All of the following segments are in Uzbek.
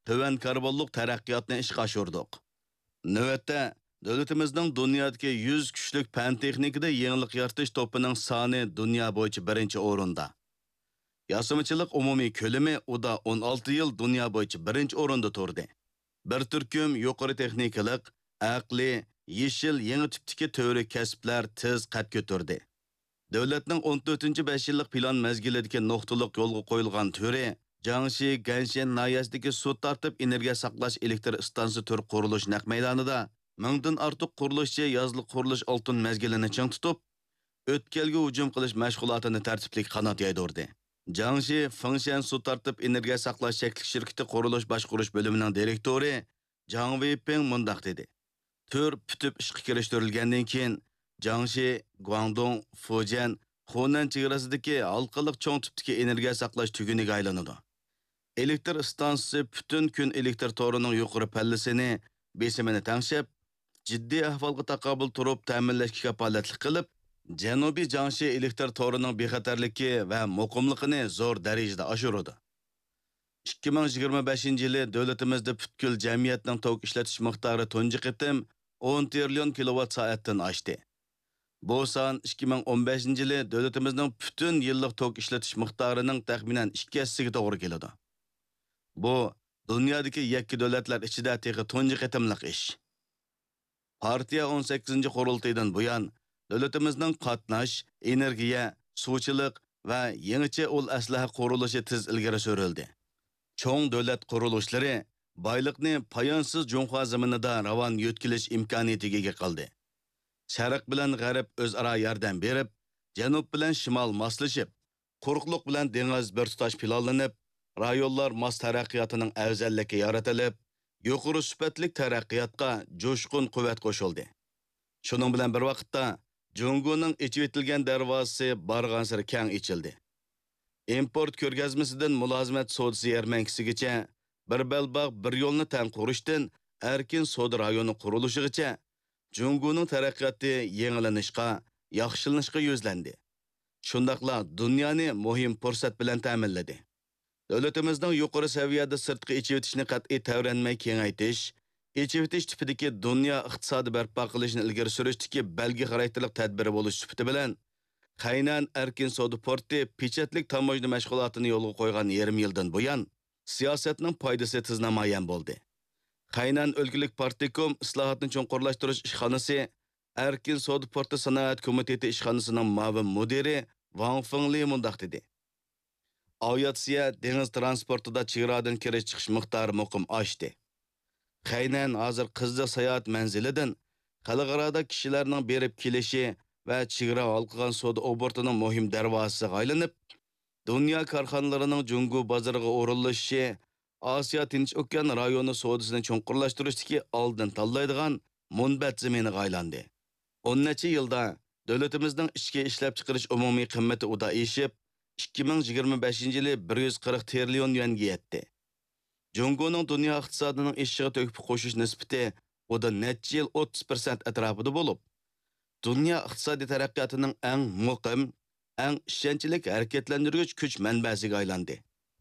töven karbonluq taraqqiyotni ishga oshirdik. Navbatda davlatimizning dunyodagi 100 kuchlik fan texnikada yangilik yaratish to'pining soni dunyo bo'yicha birinchi o'rinda. Yasamışılık umumiy ko'lami uda 16 yil dunyo bo'yicha birinchi o'rinda turdi. Bir turkum yuqori texnikalik, aqli, yeshil yangi tipdagi to'g'ri kasblar tez qad ko'tardi. Davlatning 14-5 yillik plan mezgilidagi nuqtaliq yo'lga qo'yilgan to'ri Jiangxi Ganshen nahiyasidagi suv tartib energiya saqlash elektr stansiya tur qurilish naq maydonida mingdan ortiq qurilishchi yozliq qurilish oltin mezgilini ching tutib, o'tkalga hujum qilish mashg'ulotini tartibli qanot yaydurdi. Jiangxi Fengshan suv tartib energiya saqlash shakli shirkati qurilish boshqarish bo'limining direktori Zhang Weipeng mundaq dedi. Tur putib ishga kirishtirilgandan keyin Jiangxi, Guangdong, Fujian, Hunan chegarasidagi halqaliq cho'ng tipdagi energiya saqlash tuguniga aylanadi. Elektr stansiyasi butun kun elektr torining yuqori pallasini, besimini tangshab, jiddiy ahvolga taqobil turib ta'minlashga kafolatlik qilib, Janubiy Jiangxi elektr torining bexatarligi va muqimligini zo'r darajada oshiradi. 2025-yili davlatimizda butkul jamiyatning tok ishlatish miqdori tunji qitim 10 trillion kilovat soatdan oshdi. Bu son 2015-yili davlatimizning butun yillik tok ishlatish miqdorining taxminan 2 hissasiga to'g'ri keladi. Bu dunyodagi yakka davlatlar ichida texi tunji qitimliq ish. Partiya 18-qurultaydan buyon davlatimizning qatnash, energiya, suvchilik va yangicha ul aslaha qurilishi tez ilgari surildi. Cho'ng davlat qurilishlari boyliqni poyonsiz Junxo zaminida ravon yo'tkilish imkoniyatiga ega qildi. Sharq bilan g'arb o'zaro yordam berib, janub bilan shimol moslashib, quruqliq bilan dengiz bir tutash planlanib, rayonlar mos taraqqiyotining afzalligi yaratilib, yuqori sifatli taraqqiyotga jo'shqin quvvat qo'shildi. Shuning bilan bir vaqtda Jungoning ichib etilgan darvozasi barg'ansir keng ichildi. Import ko'rgazmasidan mulozimat savdosi yarmankisigacha bir belbog' bir yo'lni tan qurishdan erkin savdo rayoni qurilishigacha Jungoning taraqqiyoti yangilanishga, yaxshilanishga yuzlandi. Shundaqla dunyoni muhim fursat bilan ta'minladi. Davlatimizning yuqori saviyada sirtqi ichib etishni qat'iy tavranmay kengaytish, ichib etish tipidagi dunyo iqtisodi barpo qilishni ilgari surishdagi belgi xarakterlik tadbiri bo'lish sifati bilan Qaynan erkin savdo porti pechatlik tamojna mashg'ulotini yo'lga qo'ygan yarim yildan buyon siyosatning foydasi tez namoyon bo'ldi. Qaynan o'lkalik partikom islohotni cho'nqurlashtirish ishxonasi erkin savdo porti sanoat komiteti ishxonasining muavin mudiri Wang Fengli mundaq dedi. Aviatsiya dengiz transportida chegaradan kirish chiqish miqdori muqim oshdi. Qaynan hozir Qiziliq sayohat manzilidan xalqaro kishilarning berib kelishi va chegara halqagan savdo obortining muhim darvozasiga aylanib, dunyo korxonalarining Jungo bozoriga o'rinlashishi Osiyo Tinch okean rayoni savdosini cho'nqurlashtirishdagi oldin tanlaydigan munbat zaminiga aylandi. 10 necha yilda davlatimizning ichki ishlab chiqarish umumiy qimmati uda eshib, 2025-yili 140 trillion yuanga yetdi. Jungoning dunyo iqtisodining eshigiga to'kib qo'shish nisbati uda necha yil 30% atrofida bo'lib, dunyo iqtisodiy taraqqiyotining eng muqim, eng ishonchli harakatlantiruvchi kuch manbasiga aylandi.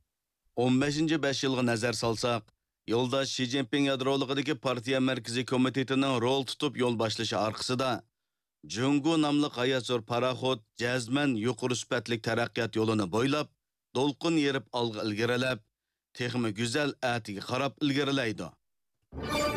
15-5 yilga nazar solsak, yo'ldosh Xi Jinping yadroligidagi partiya markaziy komitetining rol tutib yo'l boshlashi orqasida Jungo nomli g'ayat paraxod jazman yuqori sifatli taraqqiyot yo'lini bo'ylab, to'lqin yerib olg'a ilgarilab, texmi go'zal atiga qarab ilgarilaydi.